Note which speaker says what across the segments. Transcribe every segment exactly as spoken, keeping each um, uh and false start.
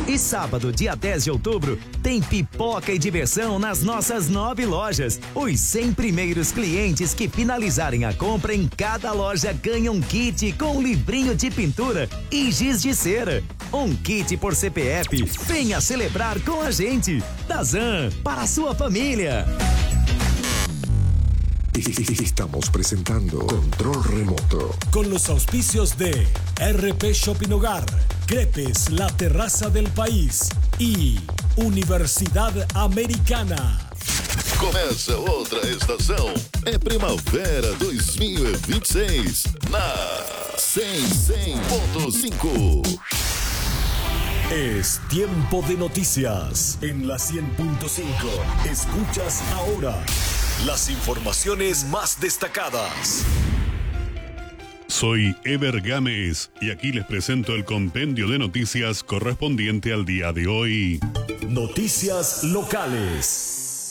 Speaker 1: E sábado, dia dez de outubro, tem pipoca e diversão nas nossas nove lojas. Os cem primeiros clientes que finalizarem a compra em cada loja ganham um kit com livrinho de pintura e giz de cera. Um kit por C P F. Venha celebrar com a gente. Dazan, para a sua família.
Speaker 2: Estamos presentando Control Remoto.
Speaker 3: Con los auspicios de R P Shopping Hogar, Crepes, la terraza del país y Universidad Americana.
Speaker 4: Começa outra estação. É Primavera dois mil e vinte e seis na cem ponto cinco.
Speaker 3: Es tiempo de noticias en la cien punto cinco. Escuchas ahora las informaciones más destacadas.
Speaker 5: Soy Ever Gámez y aquí les presento el compendio de noticias correspondiente al día de hoy.
Speaker 3: Noticias locales.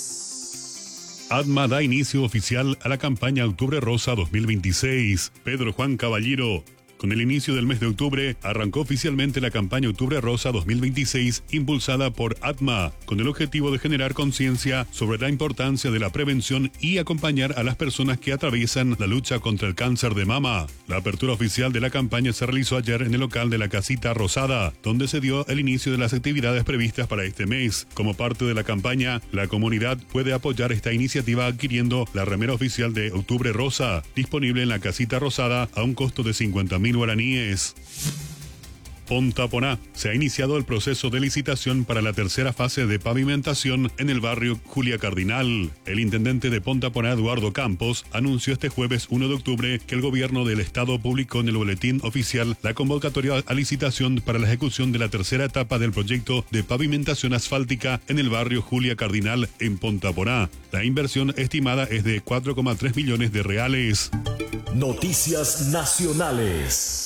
Speaker 5: ADMA da inicio oficial a la campaña Octubre Rosa dos mil veintiséis. Pedro Juan Caballero. Con el inicio del mes de octubre, arrancó oficialmente la campaña Octubre Rosa dos mil veintiséis, impulsada por ADMA, con el objetivo de generar conciencia sobre la importancia de la prevención y acompañar a las personas que atraviesan la lucha contra el cáncer de mama. La apertura oficial de la campaña se realizó ayer en el local de la Casita Rosada, donde se dio el inicio de las actividades previstas para este mes. Como parte de la campaña, la comunidad puede apoyar esta iniciativa adquiriendo la remera oficial de Octubre Rosa, disponible en la Casita Rosada a un costo de cincuenta mil guaraníes. Pontaponá. Se ha iniciado el proceso de licitación para la tercera fase de pavimentación en el barrio Julia Cardinal. El intendente de Pontaponá, Eduardo Campos, anunció este jueves uno de octubre que el gobierno del estado publicó en el boletín oficial la convocatoria a licitación para la ejecución de la tercera etapa del proyecto de pavimentación asfáltica en el barrio Julia Cardinal en Pontaponá. La inversión estimada es de cuatro coma tres millones de reales.
Speaker 3: Noticias nacionales.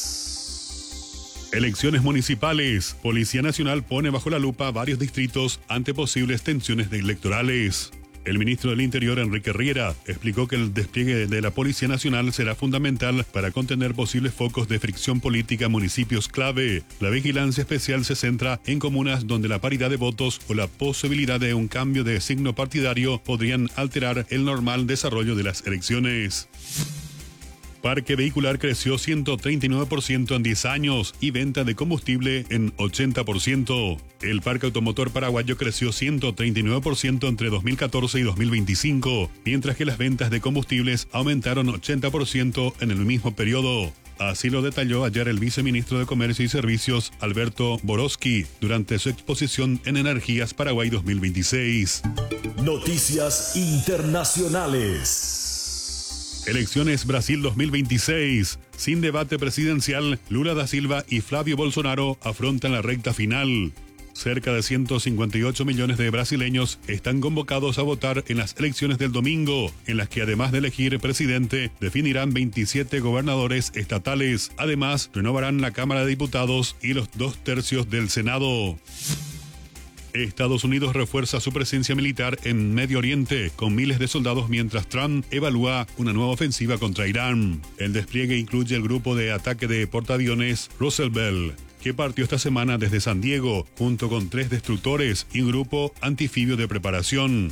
Speaker 5: Elecciones municipales. Policía Nacional pone bajo la lupa varios distritos ante posibles tensiones electorales. El ministro del Interior, Enrique Riera, explicó que el despliegue de la Policía Nacional será fundamental para contener posibles focos de fricción política en municipios clave. La vigilancia especial se centra en comunas donde la paridad de votos o la posibilidad de un cambio de signo partidario podrían alterar el normal desarrollo de las elecciones. Parque vehicular creció ciento treinta y nueve por ciento en diez años y venta de combustible en ochenta por ciento. El parque automotor paraguayo creció ciento treinta y nueve por ciento entre dos mil catorce y dos mil veinticinco, mientras que las ventas de combustibles aumentaron ochenta por ciento en el mismo periodo. Así lo detalló ayer el viceministro de Comercio y Servicios, Alberto Borowski, durante su exposición en Energías Paraguay dos mil veintiséis.
Speaker 3: Noticias internacionales.
Speaker 5: Elecciones Brasil dos mil veintiséis. Sin debate presidencial, Lula da Silva y Flavio Bolsonaro afrontan la recta final. Cerca de ciento cincuenta y ocho millones de brasileños están convocados a votar en las elecciones del domingo, en las que además de elegir presidente, definirán veintisiete gobernadores estatales. Además, renovarán la Cámara de Diputados y los dos tercios del Senado. Estados Unidos refuerza su presencia militar en Medio Oriente con miles de soldados mientras Trump evalúa una nueva ofensiva contra Irán. El despliegue incluye el grupo de ataque de portaaviones Roosevelt, que partió esta semana desde San Diego, junto con tres destructores y un grupo anfibio de preparación.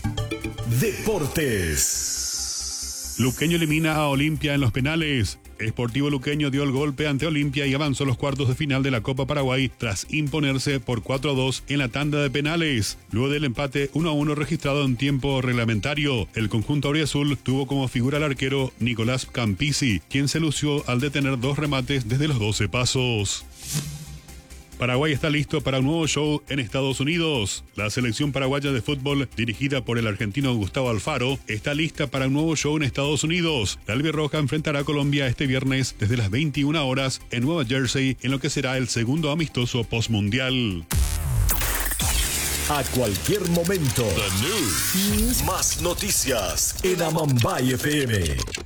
Speaker 3: Deportes.
Speaker 5: Luqueño elimina a Olimpia en los penales. Sportivo Luqueño dio el golpe ante Olimpia y avanzó a los cuartos de final de la Copa Paraguay tras imponerse por cuatro a dos en la tanda de penales. Luego del empate uno a uno registrado en tiempo reglamentario, el conjunto auriazul tuvo como figura al arquero Nicolás Campisi, quien se lució al detener dos remates desde los doce pasos. Paraguay está listo para un nuevo show en Estados Unidos. La selección paraguaya de fútbol, dirigida por el argentino Gustavo Alfaro, está lista para un nuevo show en Estados Unidos. La albirroja enfrentará a Colombia este viernes desde las veintiuna horas en Nueva Jersey, en lo que será el segundo amistoso postmundial.
Speaker 3: A cualquier momento.
Speaker 4: The News.
Speaker 3: Más noticias en Amambay F M.